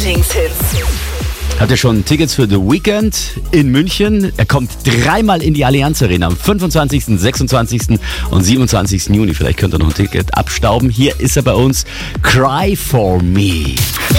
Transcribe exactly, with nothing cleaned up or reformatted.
Lieblingshits. Habt ihr schon Tickets für The Weeknd in München? Er kommt dreimal in die Allianz Arena am fünfundzwanzigsten, sechsundzwanzigsten und siebenundzwanzigsten Juni. Vielleicht könnt ihr noch ein Ticket abstauben. Hier ist er bei uns. Cry for Me.